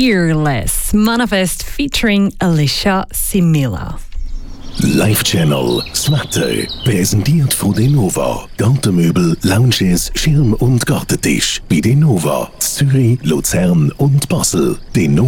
Fearless, Manifest featuring Alicia Simila. Live Channel, das Wetter, präsentiert von Denova. Gartenmöbel, Lounges, Schirm- und Gartentisch. Bei Denova, Zürich, Luzern und Basel.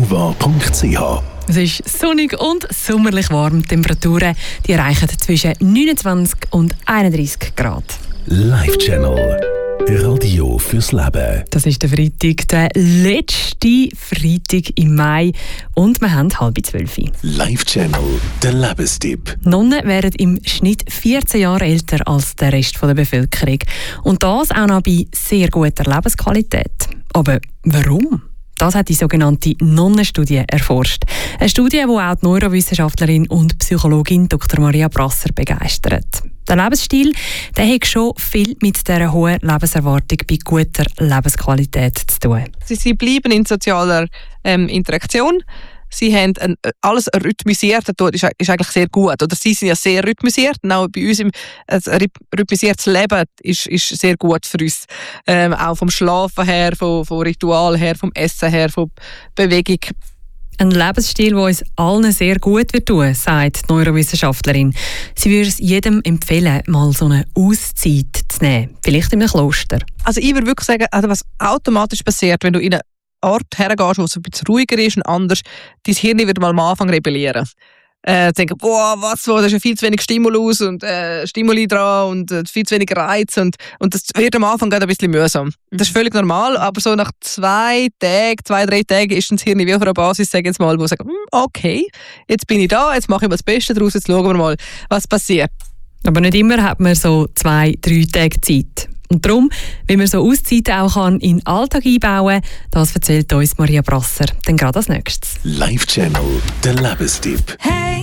denova.ch. Es ist sonnig und sommerlich warm. Die Temperaturen die erreichen zwischen 29 und 31 Grad. Live Channel, Radio fürs Leben. Das ist der Freitag, der letzte Freitag im Mai. Und wir haben 11:30. Live Channel, der Lebenstipp. Nonnen werden im Schnitt 14 Jahre älter als der Rest der Bevölkerung. Und das auch noch bei sehr guter Lebensqualität. Aber warum? Das hat die sogenannte Nonnenstudie erforscht. Eine Studie, die auch die Neurowissenschaftlerin und Psychologin Dr. Maria Brasser begeistert. Der Lebensstil der hat schon viel mit dieser hohen Lebenserwartung bei guter Lebensqualität zu tun. Sie bleiben in sozialer Interaktion. Sie haben alles rhythmisiert, das ist eigentlich sehr gut. Oder sie sind ja sehr rhythmisiert. Und auch bei uns ein rhythmisiertes Leben ist sehr gut für uns. Auch vom Schlafen her, vom Ritual her, vom Essen her, von Bewegung. Ein Lebensstil, der uns allen sehr gut wird tun, sagt die Neurowissenschaftlerin. Sie würde es jedem empfehlen, mal so eine Auszeit zu nehmen. Vielleicht in einem Kloster. Also ich würde wirklich sagen, was automatisch passiert, wenn du in einen Ort hergehst, wo es ein bisschen ruhiger ist und anders, dein Hirn wird mal am Anfang rebellieren. Denken, da ist ja viel zu wenig Stimulus und Stimuli dran und viel zu wenig Reiz und das wird am Anfang ein bisschen mühsam. Das ist völlig normal, aber so nach 2, 3 Tagen ist das Hirn wie auf einer Basis, sage ich jetzt mal, wo sagt, okay, jetzt bin ich da, jetzt mache ich mal das Beste daraus, jetzt schauen wir mal, was passiert. Aber nicht immer hat man so 2, 3 Tage Zeit. Und darum, wie man so Auszeiten auch in den Alltag einbauen kann, das erzählt uns Maria Brasser dann gerade als nächstes. Live Channel, der Lebenstipp. Hey!